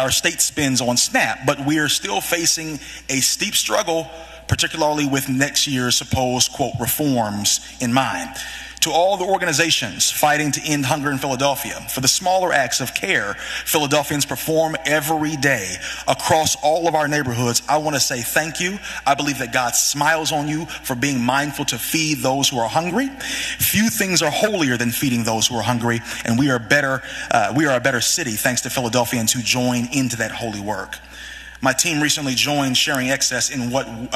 our state spends on SNAP, but we are still facing a steep struggle, particularly with next year's supposed, quote, reforms in mind. To all the organizations fighting to end hunger in Philadelphia, for the smaller acts of care Philadelphians perform every day across all of our neighborhoods, I want to say thank you. I believe that God smiles on you for being mindful to feed those who are hungry. Few things are holier than feeding those who are hungry, and we are a better city thanks to Philadelphians who join into that holy work. My team recently joined Sharing Excess in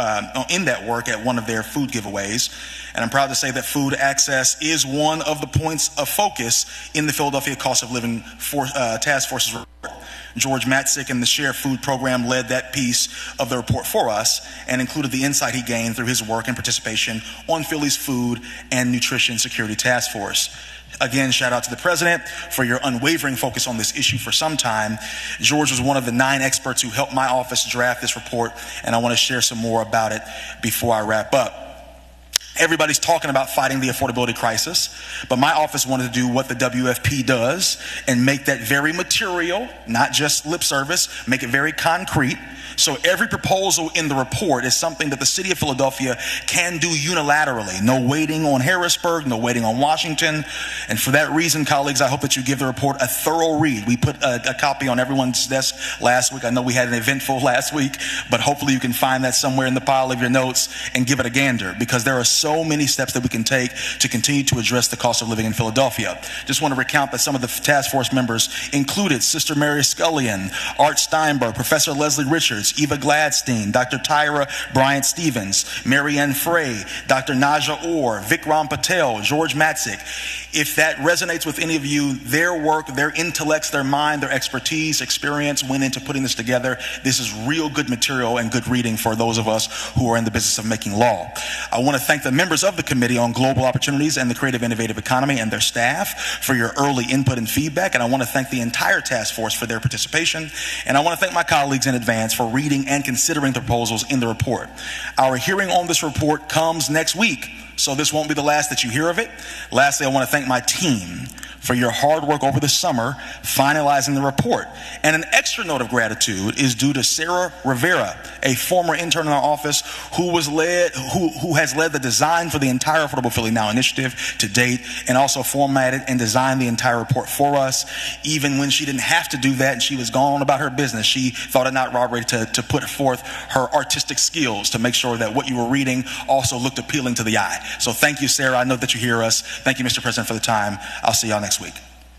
that work at one of their food giveaways, and I'm proud to say that food access is one of the points of focus in the Philadelphia Cost of Living Task Force's report. George Matzik and the Share Food program led that piece of the report for us and included the insight he gained through his work and participation on Philly's Food and Nutrition Security Task Force. Again, shout out to the president for your unwavering focus on this issue for some time. George was one of the 9 experts who helped my office draft this report, and I want to share some more about it before I wrap up. Everybody's talking about fighting the affordability crisis, but my office wanted to do what the WFP does and make that very material, not just lip service, make it very concrete. So every proposal in the report is something that the city of Philadelphia can do unilaterally. No waiting on Harrisburg, no waiting on Washington. And for that reason, colleagues, I hope that you give the report a thorough read. We put a copy on everyone's desk last week. I know we had an eventful last week, but hopefully you can find that somewhere in the pile of your notes and give it a gander, because there are so many steps that we can take to continue to address the cost of living in Philadelphia. Just want to recount that some of the task force members included Sister Mary Scullion, Art Steinberg, Professor Leslie Richards, Eva Gladstein, Dr. Tyra Bryant Stevens, Marianne Frey, Dr. Naja Orr, Vikram Patel, George Matzik. If that resonates with any of you, their work, their intellects, their mind, their expertise, experience went into putting this together. This is real good material and good reading for those of us who are in the business of making law. I want to thank the members of the Committee on Global Opportunities and the Creative Innovative Economy and their staff for your early input and feedback. And I want to thank the entire task force for their participation. And I want to thank my colleagues in advance for reading and considering the proposals in the report. Our hearing on this report comes next week, so this won't be the last that you hear of it. Lastly, I want to thank my team for your hard work over the summer finalizing the report. And an extra note of gratitude is due to Sarah Rivera, a former intern in our office who has led the design for the entire Affordable Philly Now initiative to date, and also formatted and designed the entire report for us. Even when she didn't have to do that and she was gone about her business, she thought it not robbery to put forth her artistic skills to make sure that what you were reading also looked appealing to the eye. So thank you, Sarah. I know that you hear us. Thank you, Mr. President, for the time. I'll see y'all next week.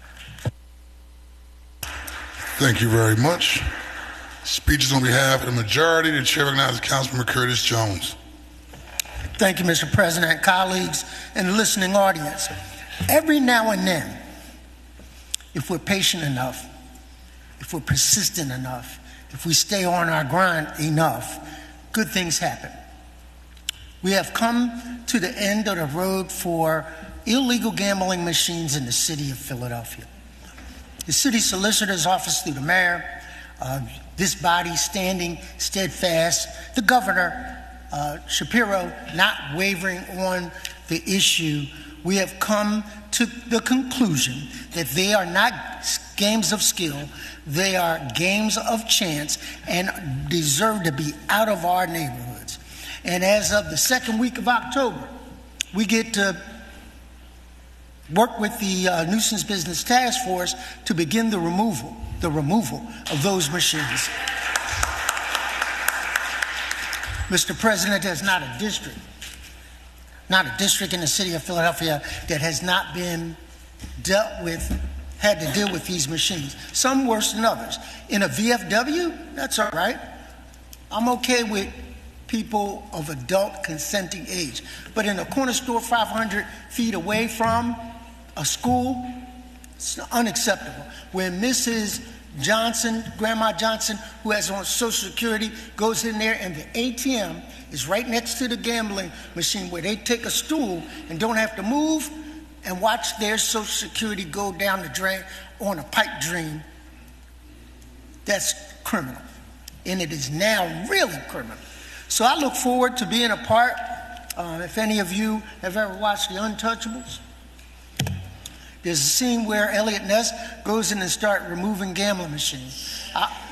Thank you very much. Speeches on behalf of the majority. The chair recognizes Councilman Curtis Jones. Thank you, Mr. President, colleagues, and the listening audience. Every now and then, if we're patient enough, if we're persistent enough, if we stay on our grind enough, good things happen. We have come to the end of the road for illegal gambling machines in the city of Philadelphia. The city solicitor's office through the mayor, this body standing steadfast, the governor, Shapiro, not wavering on the issue. We have come to the conclusion that they are not games of skill, they are games of chance and deserve to be out of our neighborhoods. And as of the second week of October, we get to work with the Nuisance Business Task Force to begin the removal of those machines. Mr. President, there's not a district in the city of Philadelphia that has not been had to deal with these machines. Some worse than others. In a VFW, that's all right. I'm okay with people of adult consenting age. But in a corner store 500 feet away from a school, it's unacceptable. When Mrs. Johnson, Grandma Johnson, who has on Social Security, goes in there and the ATM is right next to the gambling machine where they take a stool and don't have to move and watch their Social Security go down the drain on a pipe dream, that's criminal. And it is now really criminal. So I look forward to being a part. If any of you have ever watched The Untouchables, there's a scene where Elliot Ness goes in and starts removing gambling machines.